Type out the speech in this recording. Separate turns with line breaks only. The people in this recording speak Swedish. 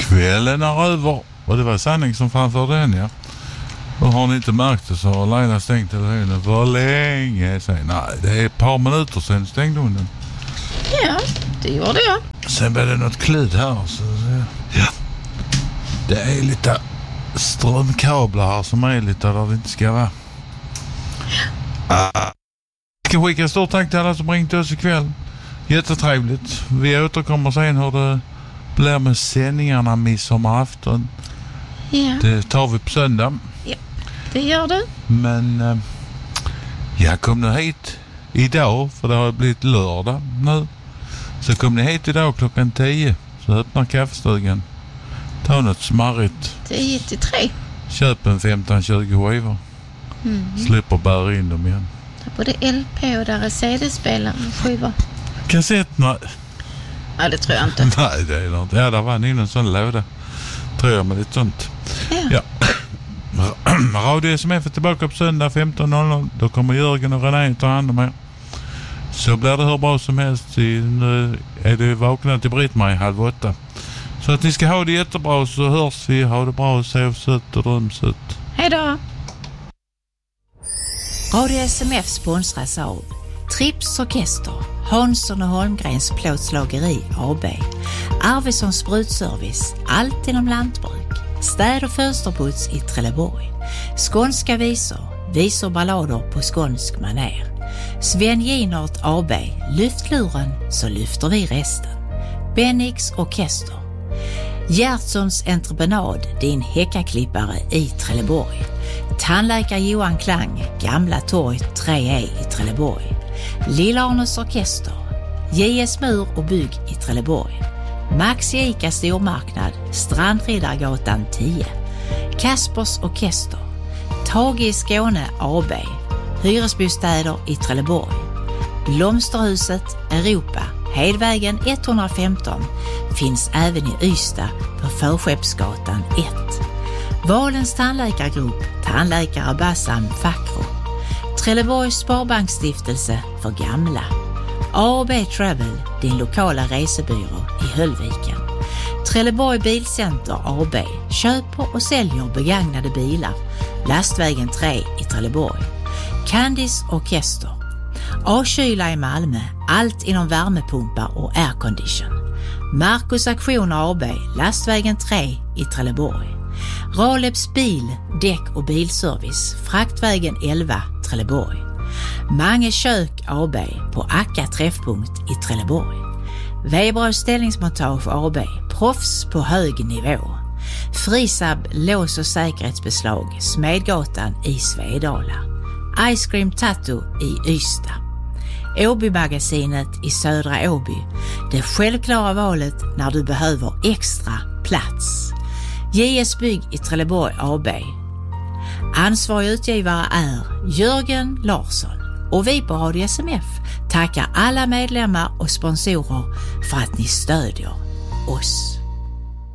Kvällen är över och det var Sanning som framförde den, ja. Och har ni inte märkt det så har Laila stängt telefonen för länge sedan. Nej, det är ett par minuter sedan stängde hon den.
Ja, det gjorde jag.
Sen blev det något klud här. Så, ja. Det är lite strömkablar här som är lite där det inte ska vara. Jag ska skicka stort tack till alla som ringt oss ikväll. Jättetrevligt. Vi återkommer sen hur det blir med sändningarna midsommarafton.
Ja.
Det tar vi på söndag.
Ja, det gör du.
Men jag kom nu hit idag, för det har blivit lördag nu. Så kom ni hit idag klockan 10. Så öppnar kaffestugan. Ta något smarrigt.
10-3.
Köp en 15-20 skivor. Slipper bära in dem igen.
Det är både LP och där är CD-spelare och skivor.
Kassetterna.
Ja, det tror jag inte.
Nej, det är det inte. Ja, där var ni en sån låda. Tror jag med lite sånt. Ja. Radio SMF är tillbaka på söndag 15.00. Då kommer Jörgen och René ta hand om er. Så blir det hur bra som helst. Nu är det vakna till Britt-Marie 7:30. Så att ni ska ha det jättebra, så hörs vi. Ha det bra och sov sött och dröm sött.
Hej då!
Radio SMF sponsras av Trips Orkester, Hansson och Holmgrens plåtslageri AB, Arvidssons Sprutservice, allt inom lantbruk, städ- och fönsterputs i Trelleborg, skånska visor ballader på skånsk maner, Sven Ginert AB, lyftluren så lyfter vi resten, Bennix Orkester, Gertsons entreprenad, din häckaklippare i Trelleborg, tandläkare Johan Klang, Gamla Torg 3E i Trelleborg, Lillarnes Orkester, JS Mur och Bygg i Trelleborg, Max Ica Stormarknad, Strandriddargatan 10, Kaspers Orkester, Tage i Skåne AB, hyresbostäder i Trelleborg, Blomsterhuset Europa, Hedvägen 115, finns även i Ystad på Förskeppsgatan 1. Valens tandläkargrupp, tandläkare Bassam Fakro, Trelleborgs Sparbanksstiftelse för gamla, A&B Travel, din lokala resebyrå i Höllviken, Trelleborg Bilcenter AB, köper och säljer begagnade bilar, Lastvägen 3 i Trelleborg, Candice Orkester, A-kyla i Malmö, allt inom värmepumpar och aircondition, Marcus Aktioner AB, Lastvägen 3 i Trelleborg, Raleps bil, däck och bilservice, Fraktvägen 11, Trelleborg, Mange kök AB på Akka träffpunkt i Trelleborg, Weber ställningsmontage AB, proffs på hög nivå, Frisab lås- och säkerhetsbeslag, Smedgatan i Svedala, Ice Cream Tattoo i Ystad, Åby-magasinet i Södra Åby, det självklara valet när du behöver extra plats. JS Bygg i Trelleborg AB. Ansvarig utgivare är Jörgen Larsson och vi på Radio SMF tackar alla medlemmar och sponsorer för att ni stödjer oss.